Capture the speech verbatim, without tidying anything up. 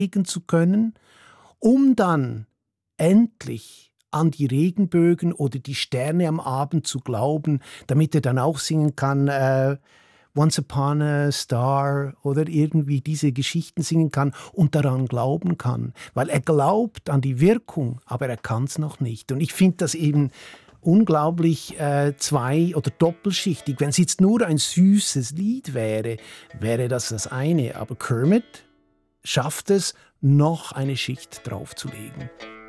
legen zu können, um dann endlich an die Regenbögen oder die Sterne am Abend zu glauben, damit er dann auch singen kann, äh, Once Upon a Star oder irgendwie diese Geschichten singen kann und daran glauben kann. Weil er glaubt an die Wirkung, aber er kann es noch nicht. Und ich finde das eben unglaublich äh, zwei- oder doppelschichtig. Wenn es jetzt nur ein süßes Lied wäre, wäre das das eine. Aber Kermit schafft es, noch eine Schicht draufzulegen.